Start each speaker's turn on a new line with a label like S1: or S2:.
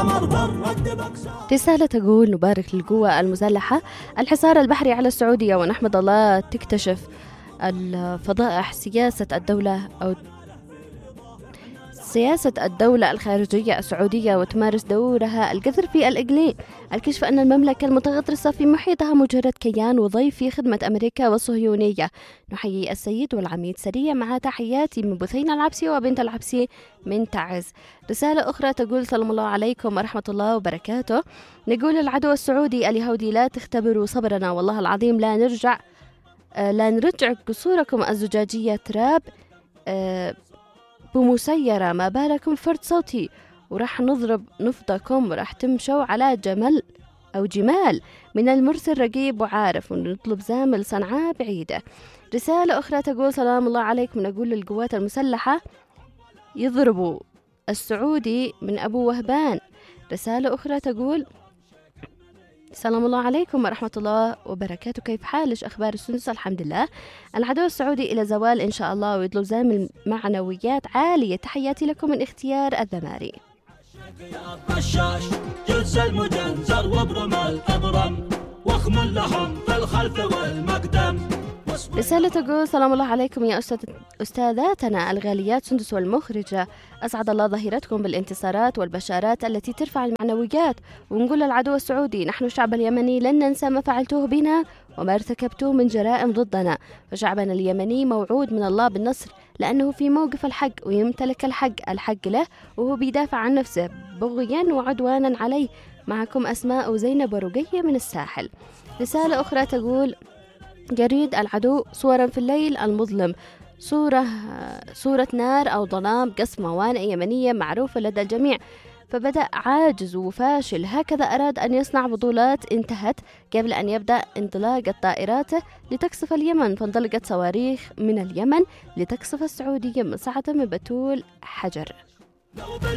S1: رسالة تقول: نبارك للقوى المسلحة الحصار البحري على السعودية، ونحمد الله تكتشف الفضائح سياسة الدولة الخارجية السعودية وتمارس دورها القذر في الإقليم. الكشف أن المملكة المتغطرسة في محيطها مجرد كيان وضيف في خدمة أمريكا والصهيونية. نحيي السيد والعميد سريع مع تحياتي من بثينة العبسي وبنت العبسي من تعز. رسالة أخرى تقول: سلام الله عليكم ورحمة الله وبركاته. نقول العدو السعودي اليهودي: لا تختبروا صبرنا، والله العظيم لا نرجع قصوركم الزجاجية تراب بمسيرة، ما بالكم فرد صوتي، وراح نضرب نفضكم، وراح تمشوا على جمال من المرسل رقيب وعارف، ونطلب زامل صنعاء بعيدة. رسالة أخرى تقول: سلام الله عليكم. نقول للقوات المسلحة: يضربوا السعودي من أبو وهبان. رسالة أخرى تقول: السلام الله عليكم ورحمة الله وبركاته، كيف حالك؟ أخبار السندس؟ الحمد لله. العدو السعودي إلى زوال إن شاء الله، ويطلب زامل معنويات عالية. تحياتي لكم من اختيار الذماري. الرشاش جلس المجنزر وابرم الأبرم وخم اللحم في الخلف والمقدم. رسالة تقول: سلام الله عليكم يا أستاذاتنا الغاليات سندس والمخرجة، أسعد الله ظهيرتكم بالانتصارات والبشارات التي ترفع المعنويات. ونقول للعدو السعودي: نحن الشعب اليمني لن ننسى ما فعلتوه بنا وما ارتكبتوه من جرائم ضدنا، فشعبنا اليمني موعود من الله بالنصر، لأنه في موقف الحق ويمتلك الحق له، وهو بيدافع عن نفسه بغيا وعدوانا عليه. معكم أسماء وزينب ورقية من الساحل. رسالة أخرى تقول: يريد العدو صورا في الليل المظلم، صورة نار أو ظلام، قصف موانئ يمنية معروفة لدى الجميع، فبدأ عاجز وفاشل. هكذا أراد أن يصنع بطولات انتهت قبل أن يبدأ انطلاقة طائراته لتقصف اليمن، فانطلقت صواريخ من اليمن لتقصف السعودية مساعدة من بتول حجر.